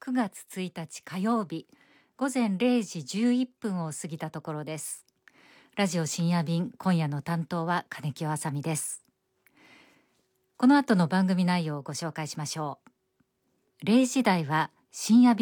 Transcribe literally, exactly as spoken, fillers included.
くがつついたち火曜日午前れいじじゅういっぷんを過ぎたところです。ラジオ深夜便、今夜の担当は金清あさみです。この後の番組内容をご紹介しましょう。れいじ台は深夜便